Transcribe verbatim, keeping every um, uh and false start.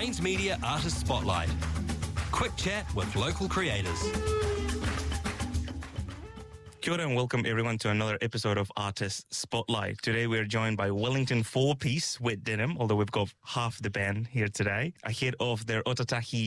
Plains Media Artist Spotlight. Quick chat with local creators. Kia ora and welcome everyone to another episode of Artist Spotlight. Today we're joined by Wellington four-piece Wet Denim, although we've got half the band here today, ahead of their Otatahi